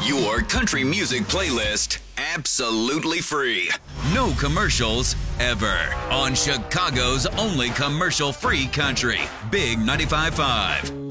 Your country music playlist absolutely free. No commercials ever. On Chicago's only commercial-free country. Big 95.5.